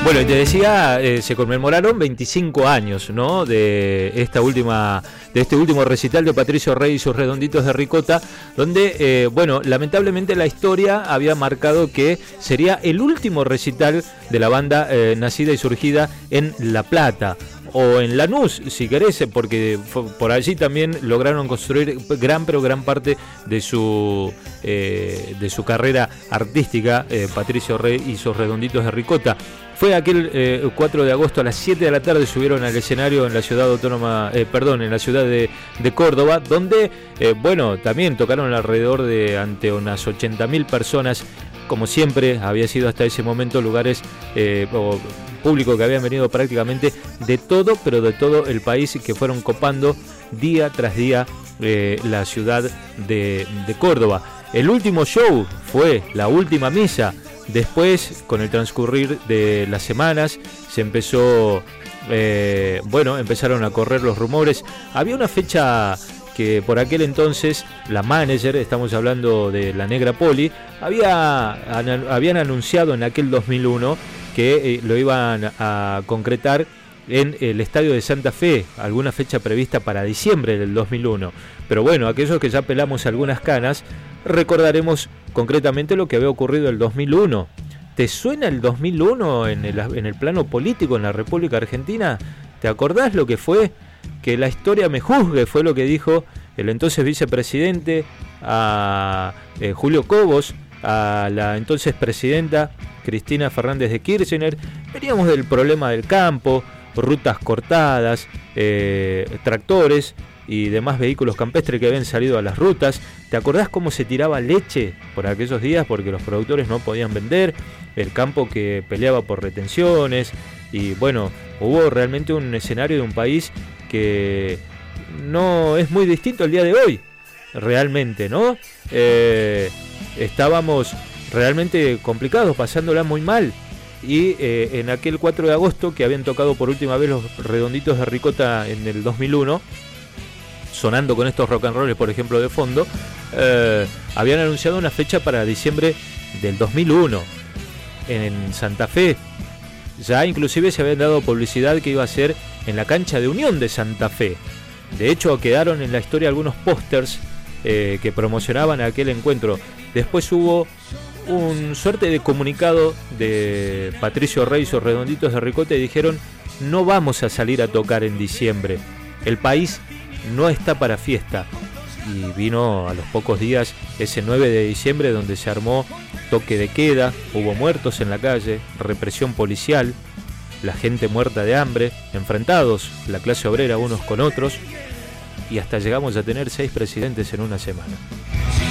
Bueno, y te decía, se conmemoraron 25 años, ¿no? de este último recital de Patricio Rey y sus Redonditos de Ricota, donde, lamentablemente la historia había marcado que sería el último recital de la banda nacida y surgida en La Plata. O en Lanús, si querés, porque por allí también lograron construir gran parte de su carrera artística, Patricio Rey y sus Redonditos de Ricota. Fue aquel 4 de agosto a las 7 de la tarde, subieron al escenario en la ciudad autónoma, en la ciudad de Córdoba, donde, también tocaron alrededor de ante unas 80.000 personas. Como siempre, había sido hasta ese momento lugares público que habían venido prácticamente de todo, pero de todo el país, que fueron copando día tras día la ciudad de Córdoba. El último show fue la última misa. Después, con el transcurrir de las semanas, se empezó, empezaron a correr los rumores. Había una fecha que por aquel entonces la manager, estamos hablando de la Negra Poli, habían anunciado en aquel 2001 que lo iban a concretar en el estadio de Santa Fe, alguna fecha prevista para diciembre del 2001. Pero bueno, aquellos que ya pelamos algunas canas, recordaremos concretamente lo que había ocurrido el 2001. ¿Te suena el 2001 en el plano político en la República Argentina? ¿Te acordás lo que fue? Que la historia me juzgue, fue lo que dijo el entonces vicepresidente a Julio Cobos, a la entonces presidenta Cristina Fernández de Kirchner. Veníamos del problema del campo, rutas cortadas, tractores y demás vehículos campestres que habían salido a las rutas. ¿Te acordás cómo se tiraba leche por aquellos días porque los productores no podían vender? El campo que peleaba por retenciones. Y bueno, hubo realmente un escenario de un país que no es muy distinto al día de hoy, realmente, ¿no? Estábamos realmente complicados, pasándola muy mal. Y en aquel 4 de agosto, que habían tocado por última vez los Redonditos de Ricota en el 2001, sonando con estos rock and rolls, por ejemplo, de fondo, habían anunciado una fecha para diciembre del 2001 en Santa Fe. Ya inclusive se habían dado publicidad que iba a ser en la cancha de Unión de Santa Fe. De hecho, quedaron en la historia algunos pósters que promocionaban aquel encuentro. Después hubo un suerte de comunicado de Patricio Rey y sus Redonditos de Ricota y dijeron: no vamos a salir a tocar en diciembre, el país no está para fiesta. Y vino a los pocos días ese 9 de diciembre donde se armó toque de queda, hubo muertos en la calle, represión policial, la gente muerta de hambre, enfrentados la clase obrera unos con otros, y hasta llegamos a tener 6 presidentes en una semana.